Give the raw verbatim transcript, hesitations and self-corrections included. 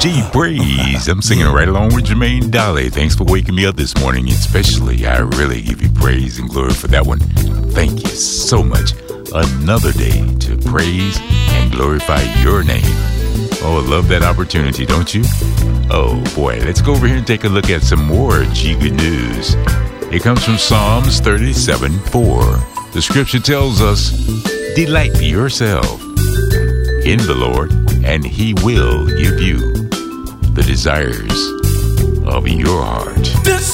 G Praise. I'm singing right along with Jermaine Dolly. Thanks for waking me up this morning. Especially, I really give you praise and glory for that one. Thank you so much. Another day to praise and glorify your name. Oh, I love that opportunity, don't you? Oh, boy. Let's go over here and take a look at some more G Good news. It comes from Psalms thirty-seven four. The scripture tells us, delight yourself in the Lord, and He will give you the desires of your heart. This